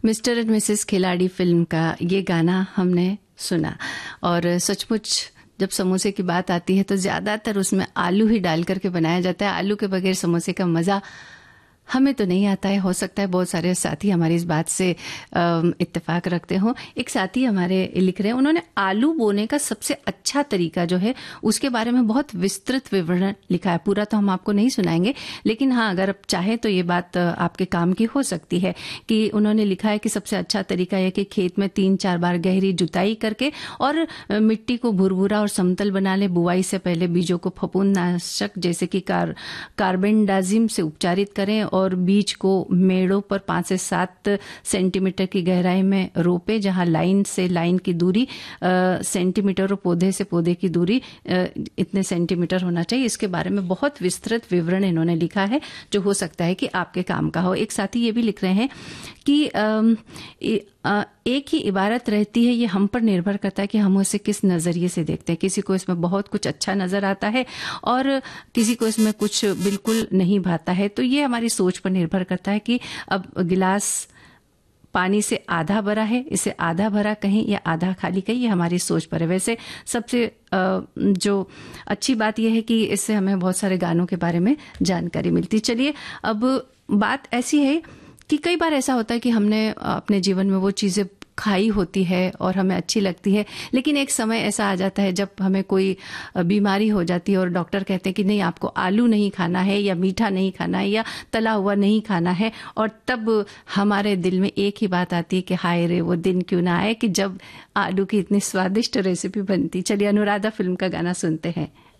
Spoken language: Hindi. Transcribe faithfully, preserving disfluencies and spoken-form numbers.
मिस्टर एंड मिसेस खिलाड़ी फिल्म का ये गाना हमने सुना और सचमुच जब समोसे की बात आती है तो ज़्यादातर उसमें आलू ही डाल करके बनाया जाता है। आलू के बगैर समोसे का मज़ा हमें तो नहीं आता है। हो सकता है बहुत सारे साथी हमारी इस बात से इत्तेफाक रखते हो। एक साथी हमारे लिख रहे हैं, उन्होंने आलू बोने का सबसे अच्छा तरीका जो है उसके बारे में बहुत विस्तृत विवरण लिखा है। पूरा तो हम आपको नहीं सुनाएंगे, लेकिन हाँ, अगर आप चाहें तो ये बात आपके काम की हो सकती है कि उन्होंने लिखा है कि सबसे अच्छा तरीका है कि खेत में तीन चार बार गहरी जुताई करके और मिट्टी को भुरभुरा और समतल बना ले। बुआई से पहले बीजों को फफूंदनाशक जैसे कि कार कार्बेंडाजिम से उपचारित करें और बीज को मेड़ों पर पांच से सात सेंटीमीटर की गहराई में रोपे, जहां लाइन से लाइन की दूरी सेंटीमीटर और पौधे से पौधे की दूरी आ, इतने सेंटीमीटर होना चाहिए। इसके बारे में बहुत विस्तृत विवरण इन्होंने लिखा है जो हो सकता है कि आपके काम का हो। एक साथी ये भी लिख रहे हैं कि आ, आ, एक ही इबारत रहती है, ये हम पर निर्भर करता है कि हम उसे किस नज़रिए से देखते हैं। किसी को इसमें बहुत कुछ अच्छा नज़र आता है और किसी को इसमें कुछ बिल्कुल नहीं भाता है। तो ये हमारी सोच पर निर्भर करता है कि अब गिलास पानी से आधा भरा है, इसे आधा भरा कहें या आधा खाली कहें, ये हमारी सोच पर है। वैसे सबसे जो अच्छी बात यह है कि इससे हमें बहुत सारे गानों के बारे में जानकारी मिलती। चलिए, अब बात ऐसी है कि कई बार ऐसा होता है कि हमने अपने जीवन में वो चीज़ें खाई होती है और हमें अच्छी लगती है, लेकिन एक समय ऐसा आ जाता है जब हमें कोई बीमारी हो जाती है और डॉक्टर कहते हैं कि नहीं, आपको आलू नहीं खाना है या मीठा नहीं खाना है या तला हुआ नहीं खाना है। और तब हमारे दिल में एक ही बात आती है कि हाय रे, वो दिन क्यों ना आए कि जब आलू की इतनी स्वादिष्ट रेसिपी बनती। चलिए, अनुराधा फिल्म का गाना सुनते हैं।